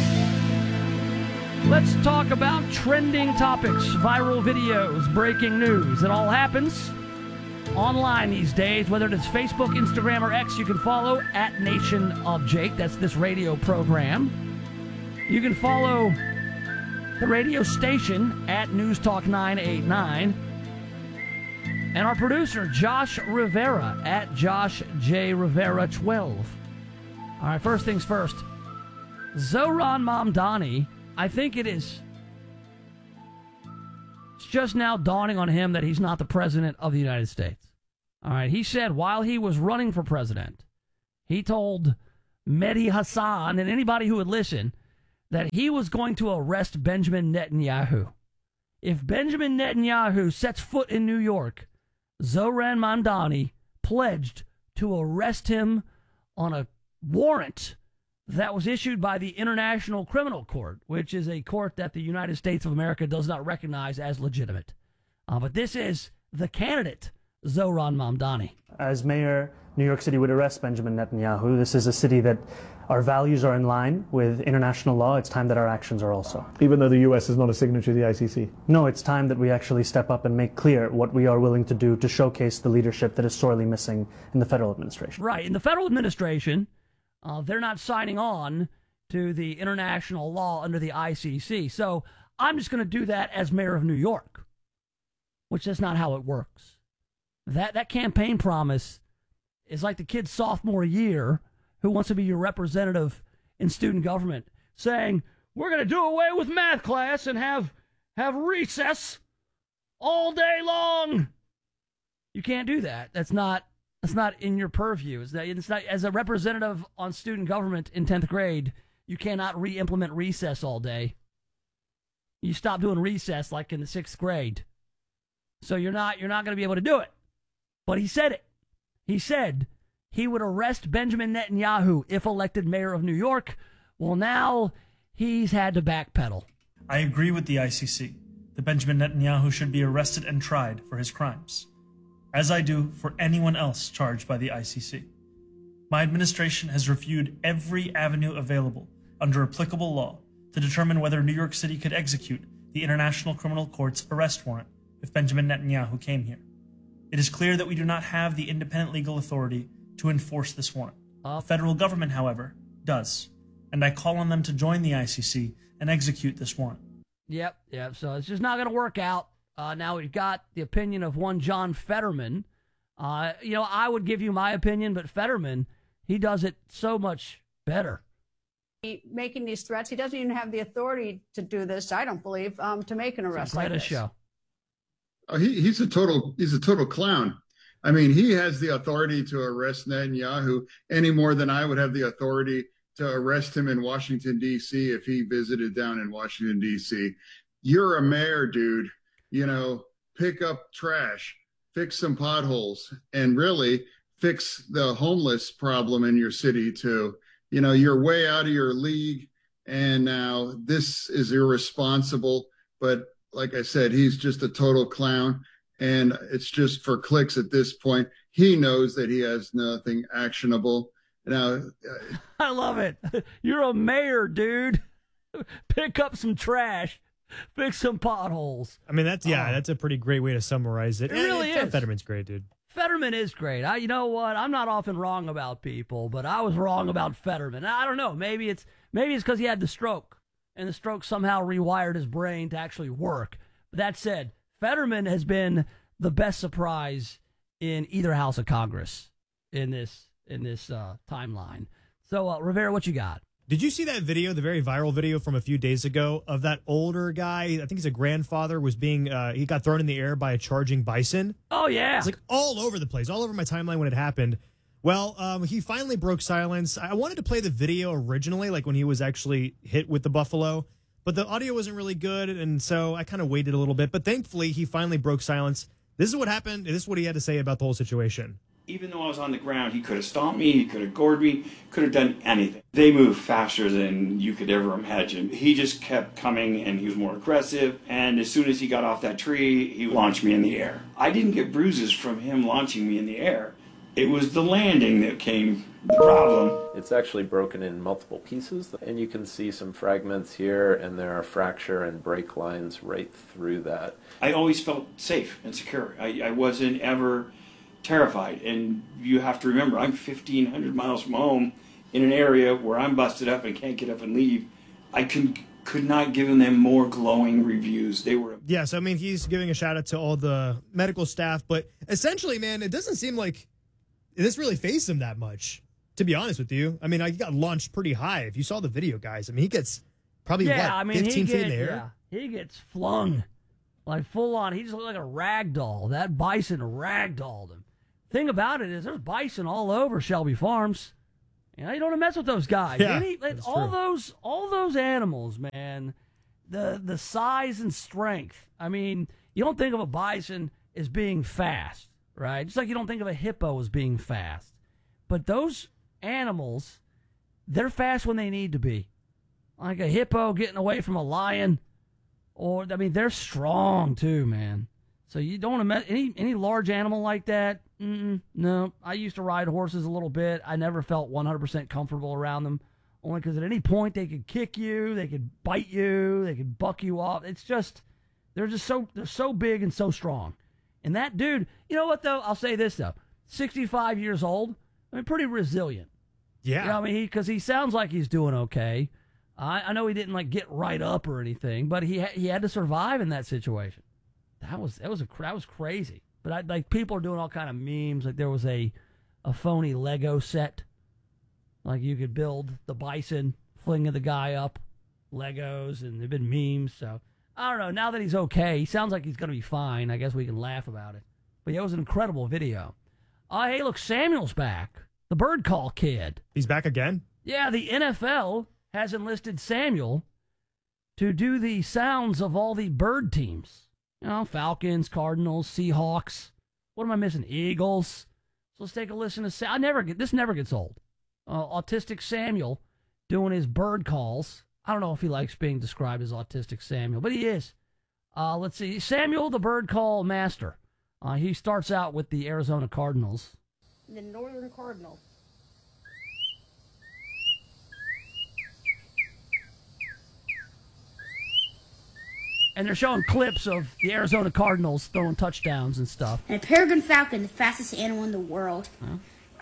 let's talk about trending topics, viral videos, breaking news. It all happens online these days, whether it's Facebook, Instagram, or X. You can follow at Nation of Jake. That's this radio program. You can follow the radio station at News Talk 989. And our producer, Josh Rivera, at Josh J. Rivera 12. All right, first things first. Zohran Mamdani, I think it is just now dawning on him that he's not the president of the United States. All right, he said while he was running for president, he told Mehdi Hassan and anybody who would listen that he was going to arrest Benjamin Netanyahu. If Benjamin Netanyahu sets foot in New York, Zoran Mamdani pledged to arrest him on a warrant that was issued by the International Criminal Court, which is a court that the United States of America does not recognize as legitimate. But this is the candidate, Zoran Mamdani. As mayor, New York City would arrest Benjamin Netanyahu. This is a city that our values are in line with international law. It's time that our actions are also. Even though the U.S. is not a signatory to the ICC? No, it's time that we actually step up and make clear what we are willing to do to showcase the leadership that is sorely missing in the federal administration. Right. In the federal administration, they're not signing on to the international law under the ICC. So I'm just going to do that as mayor of New York, which is not how it works. That campaign promise is like the kid's sophomore year who wants to be your representative in student government saying, we're going to do away with math class and have recess all day long. You can't do that. That's not in your purview. It's not, as a representative on student government in 10th grade, you cannot re-implement recess all day. You stop doing recess like in the 6th grade. So you're not going to be able to do it. But he said it. He said he would arrest Benjamin Netanyahu if elected mayor of New York. Well, now he's had to backpedal. I agree with the ICC that Benjamin Netanyahu should be arrested and tried for his crimes, as I do for anyone else charged by the ICC. My administration has reviewed every avenue available under applicable law to determine whether New York City could execute the International Criminal Court's arrest warrant if Benjamin Netanyahu came here. It is clear that we do not have the independent legal authority to enforce this warrant. The federal government, however, does, and I call on them to join the ICC and execute this warrant. Yep. So it's just not going to work out. Now we've got the opinion of one John Fetterman. I would give you my opinion, but Fetterman, he does it so much better. Making these threats, he doesn't even have the authority to do this, I don't believe, to make an arrest like this. Show. He's a total clown. I mean, he has the authority to arrest Netanyahu any more than I would have the authority to arrest him in Washington, D.C. if he visited down in Washington, D.C. You're a mayor, dude. Pick up trash, fix some potholes, and really fix the homeless problem in your city too. You're way out of your league, and now this is irresponsible. But like I said, he's just a total clown, and it's just for clicks at this point. He knows that he has nothing actionable. Now, I love it. You're a mayor, dude. Pick up some trash. Fix some potholes. I mean, that's a pretty great way to summarize it. It really is. Fetterman's great, dude. Fetterman is great. You know what? I'm not often wrong about people, but I was wrong about Fetterman. I don't know. Maybe it's because he had the stroke, and the stroke somehow rewired his brain to actually work. But that said, Fetterman has been the best surprise in either house of Congress in this timeline. So, Rivera, what you got? Did you see that video, the very viral video from a few days ago of that older guy? I think he's a grandfather, was being, he got thrown in the air by a charging bison. Oh, yeah. It's like all over the place, all over my timeline when it happened. Well, he finally broke silence. I wanted to play the video originally, like when he was actually hit with the buffalo, but the audio wasn't really good, and so I kind of waited a little bit. But thankfully, he finally broke silence. This is what happened. This is what he had to say about the whole situation. Even though I was on the ground, he could have stomped me, he could have gored me, could have done anything. They move faster than you could ever imagine. He just kept coming, and he was more aggressive, and as soon as he got off that tree, he launched me in the air. I didn't get bruises from him launching me in the air. It was the landing that came the problem. It's actually broken in multiple pieces, and you can see some fragments here, and there are fracture and break lines right through that. I always felt safe and secure. I wasn't ever terrified, and you have to remember, I'm 1,500 miles from home in an area where I'm busted up and can't get up and leave. I could not give them more glowing reviews. They were... Yeah, so I mean, he's giving a shout out to all the medical staff, but essentially, man, it doesn't seem like this really fazed him that much, to be honest with you. I mean, he got launched pretty high. If you saw the video, guys, I mean, he gets probably, 15 feet in the air? Yeah, he gets flung. Like full on, he just looked like a rag doll. That bison ragdolled him. Thing about it is there's bison all over Shelby Farms. You know, you don't want to mess with those guys. Yeah, all those animals, man. The size and strength. I mean, you don't think of a bison as being fast, right? Just like you don't think of a hippo as being fast. But those animals, they're fast when they need to be. Like a hippo getting away from a lion. Or, I mean, they're strong too, man. So you don't want to mess any large animal like that. No, I used to ride horses a little bit. I never felt 100% comfortable around them, only because at any point they could kick you, they could bite you, they could buck you off. It's just they're so big and so strong. And that dude, you know what though? I'll say this though: 65 years old. I mean, pretty resilient. Yeah. You know, I mean, because he sounds like he's doing okay. I know he didn't like get right up or anything, but he had to survive in that situation. That was crazy. But people are doing all kind of memes. Like there was a phony Lego set, like you could build the bison, flinging the guy up, Legos, and there've been memes. So I don't know. Now that he's okay, he sounds like he's gonna be fine. I guess we can laugh about it. But yeah, it was an incredible video. Hey, look, Samuel's back. The bird call kid. He's back again? Yeah, the NFL has enlisted Samuel to do the sounds of all the bird teams. You know, Falcons, Cardinals, Seahawks. What am I missing? Eagles. So let's take a listen to this never gets old. Autistic Samuel doing his bird calls. I don't know if he likes being described as Autistic Samuel, but he is. Let's see. Samuel, the bird call master. He starts out with the Arizona Cardinals. The Northern Cardinals. And they're showing clips of the Arizona Cardinals throwing touchdowns and stuff. And a peregrine falcon, the fastest animal in the world. Huh?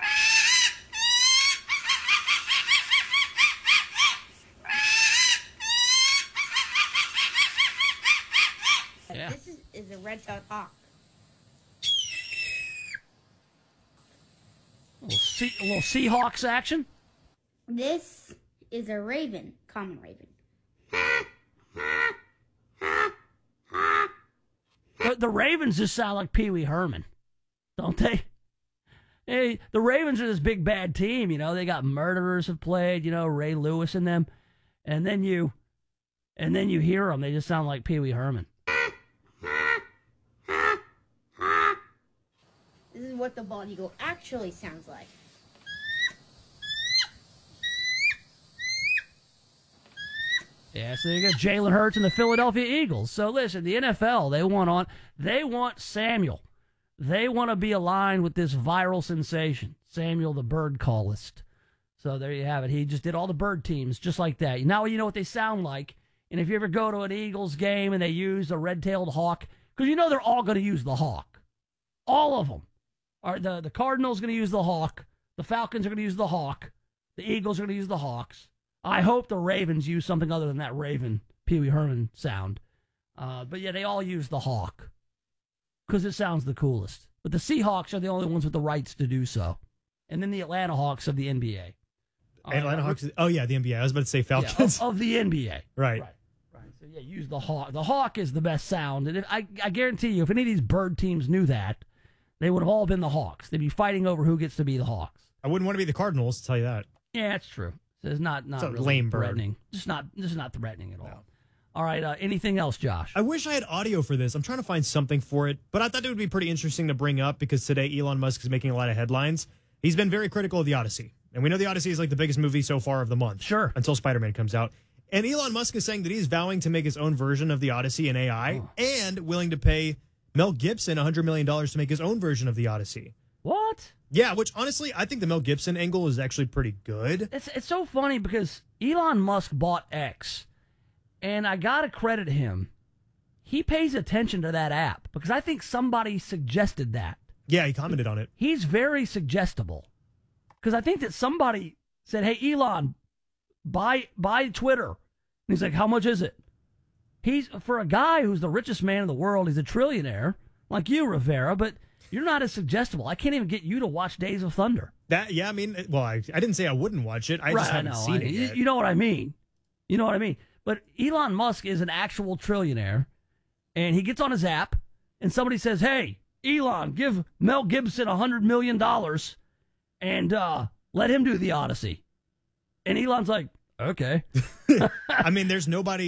Yeah. This is a red-tailed hawk. A little Seahawks action. This is a raven, common raven. The Ravens just sound like Pee Wee Herman, don't they? Hey, the Ravens are this big bad team, you know. They got murderers have played, you know, Ray Lewis and them, and then you hear them. They just sound like Pee Wee Herman. This is what the bald eagle actually sounds like. Yeah, so you got Jalen Hurts and the Philadelphia Eagles. So listen, the NFL, they want Samuel. They want to be aligned with this viral sensation, Samuel the bird callist. So there you have it. He just did all the bird teams just like that. Now you know what they sound like. And if you ever go to an Eagles game and they use a red-tailed hawk, because you know they're all going to use the hawk. All of them. The Cardinals going to use the hawk. The Falcons are going to use the hawk. The Eagles are going to use the hawks. I hope the Ravens use something other than that Raven, Pee Wee Herman sound. But yeah, they all use the hawk because it sounds the coolest. But the Seahawks are the only ones with the rights to do so. And then the Atlanta Hawks of the NBA. Atlanta Hawks? Oh, yeah, the NBA. I was about to say Falcons. Yeah, of the NBA. Right. So yeah, use the hawk. The hawk is the best sound. And I guarantee you, if any of these bird teams knew that, they would have all been the Hawks. They'd be fighting over who gets to be the Hawks. I wouldn't want to be the Cardinals, to tell you that. Yeah, that's true. So it's not a really lame bird. threatening. Just not threatening at all. No. All right. Anything else, Josh? I wish I had audio for this. I'm trying to find something for it, but I thought it would be pretty interesting to bring up because today Elon Musk is making a lot of headlines. He's been very critical of the Odyssey, and we know the Odyssey is like the biggest movie so far of the month. Sure. Until Spider-Man comes out. And Elon Musk is saying that he's vowing to make his own version of the Odyssey in AI and willing to pay Mel Gibson $100 million to make his own version of the Odyssey. What? Yeah, which honestly, I think the Mel Gibson angle is actually pretty good. It's so funny because Elon Musk bought X, and I got to credit him. He pays attention to that app because I think somebody suggested that. Yeah, he commented on it. He's very suggestible because I think that somebody said, hey, Elon, buy Twitter. And he's like, how much is it? He's, for a guy who's the richest man in the world, he's a trillionaire, like you, Rivera, but you're not as suggestible. I can't even get you to watch Days of Thunder. I didn't say I wouldn't watch it. I just haven't seen it yet. You know what I mean. But Elon Musk is an actual trillionaire, and he gets on his app, and somebody says, "Hey, Elon, give Mel Gibson $100 million and let him do the Odyssey." And Elon's like, "Okay." I mean, there's nobody